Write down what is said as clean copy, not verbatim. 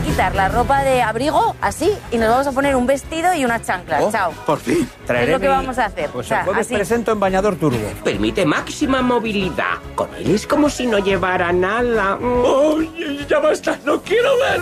quitar la ropa de abrigo, así, y nos vamos a poner un vestido y unas chanclas. Chao. Por fin. Es lo que vamos a hacer. Pues O sea, el jueves así. presento en bañador turbo. Permite máxima movilidad. Con él es como si no llevara nada. ¡Oye, ya basta! ¡No quiero ver!